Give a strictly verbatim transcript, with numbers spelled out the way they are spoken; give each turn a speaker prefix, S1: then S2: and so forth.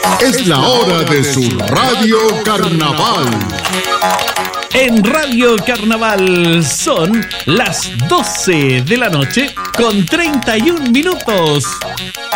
S1: Es la hora de su Radio Carnaval.
S2: En Radio Carnaval son las doce de la noche con treinta y un minutos.